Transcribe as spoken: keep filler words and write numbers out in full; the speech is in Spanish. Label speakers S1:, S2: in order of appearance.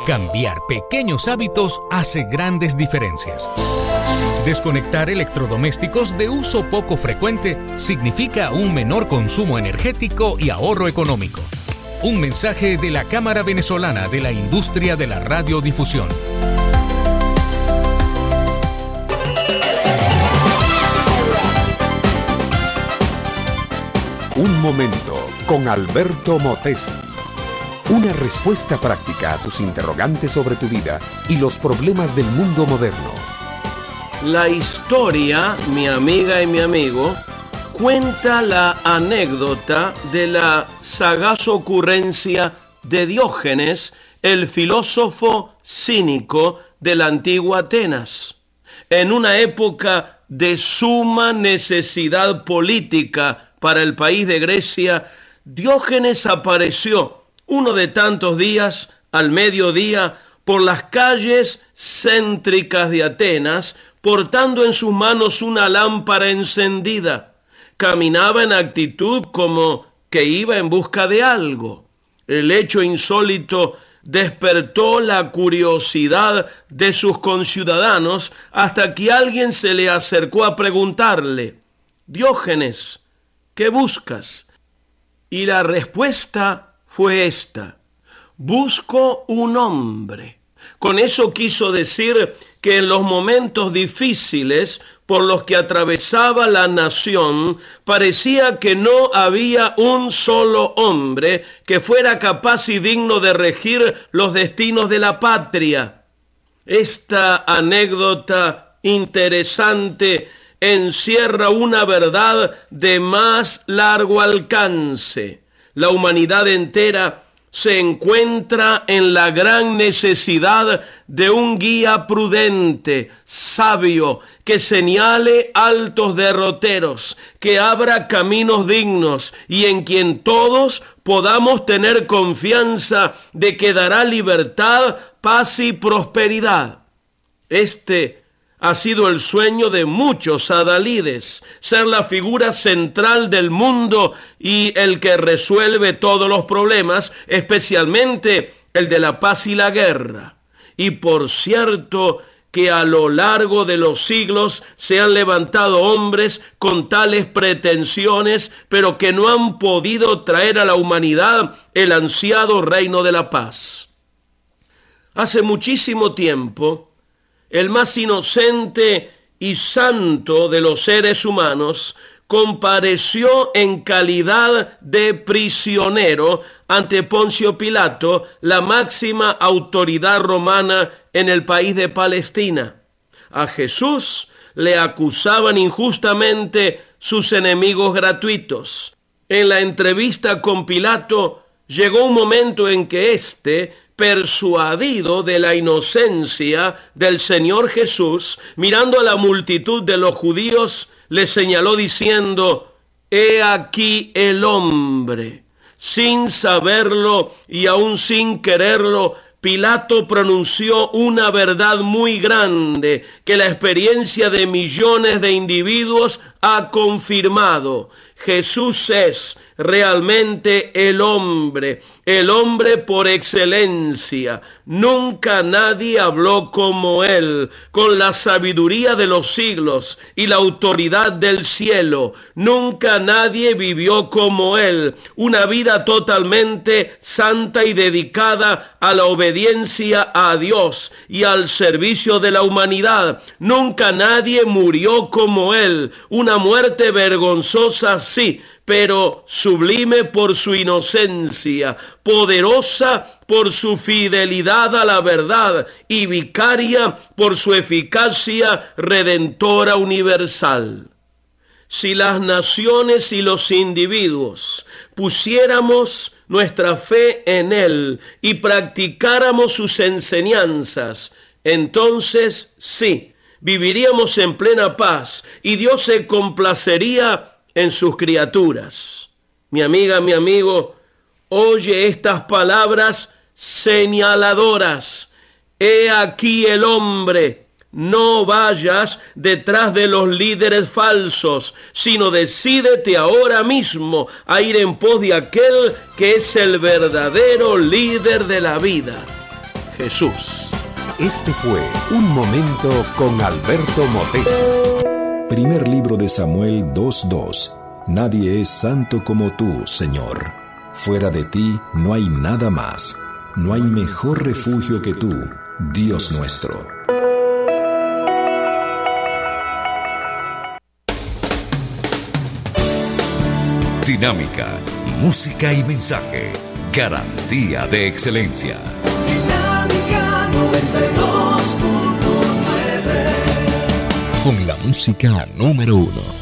S1: Cambiar pequeños hábitos hace grandes diferencias. Desconectar electrodomésticos de uso poco frecuente significa un menor consumo energético y ahorro económico. Un mensaje de la Cámara Venezolana de la Industria de la Radiodifusión.
S2: Un momento con Alberto Motesi. Una respuesta práctica a tus interrogantes sobre tu vida y los problemas del mundo moderno.
S3: La historia, mi amiga y mi amigo, cuenta la anécdota de la sagaz ocurrencia de Diógenes, el filósofo cínico de la antigua Atenas. En una época de suma necesidad política para el país de Grecia, Diógenes apareció uno de tantos días, al mediodía, por las calles céntricas de Atenas, portando en sus manos una lámpara encendida. Caminaba en actitud como que iba en busca de algo. El hecho insólito despertó la curiosidad de sus conciudadanos hasta que alguien se le acercó a preguntarle: «Diógenes, ¿qué buscas?». Y la respuesta fue esta: «Busco un hombre». Con eso quiso decir que en los momentos difíciles por los que atravesaba la nación, parecía que no había un solo hombre que fuera capaz y digno de regir los destinos de la patria. Esta anécdota interesante encierra una verdad de más largo alcance. La humanidad entera se encuentra en la gran necesidad de un guía prudente, sabio, que señale altos derroteros, que abra caminos dignos y en quien todos podamos tener confianza de que dará libertad, paz y prosperidad. Este ha sido el sueño de muchos adalides, ser la figura central del mundo y el que resuelve todos los problemas, especialmente el de la paz y la guerra. Y por cierto que a lo largo de los siglos se han levantado hombres con tales pretensiones, pero que no han podido traer a la humanidad el ansiado reino de la paz. Hace muchísimo tiempo, el más inocente y santo de los seres humanos compareció en calidad de prisionero ante Poncio Pilato, la máxima autoridad romana en el país de Palestina. A Jesús le acusaban injustamente sus enemigos gratuitos. En la entrevista con Pilato llegó un momento en que éste, persuadido de la inocencia del Señor Jesús, mirando a la multitud de los judíos, le señaló diciendo: «He aquí el hombre». Sin saberlo y aún sin quererlo, Pilato pronunció una verdad muy grande que la experiencia de millones de individuos ha confirmado. Jesús es realmente el hombre, el hombre por excelencia. Nunca nadie habló como él, con la sabiduría de los siglos y la autoridad del cielo. Nunca nadie vivió como él, una vida totalmente santa y dedicada a la obediencia a Dios y al servicio de la humanidad. Nunca nadie murió como él, una muerte vergonzosa, sí, pero sublime por su inocencia, poderosa por su fidelidad a la verdad y vicaria por su eficacia redentora universal. Si las naciones y los individuos pusiéramos nuestra fe en él y practicáramos sus enseñanzas, entonces sí, viviríamos en plena paz y Dios se complacería en sus criaturas. Mi amiga, mi amigo, oye estas palabras señaladoras. He aquí el hombre. No vayas detrás de los líderes falsos, sino decídete ahora mismo a ir en pos de aquel que es el verdadero líder de la vida. Jesús.
S2: Este fue Un Momento con Alberto Motesi.
S4: Primer libro de Samuel dos dos. Nadie es santo como tú, Señor. Fuera de ti no hay nada más. No hay mejor refugio que tú, Dios nuestro.
S5: Dinámica, música y mensaje. Garantía de excelencia.
S6: Dinámica noventa y dos punto nueve.
S1: Con la música número uno.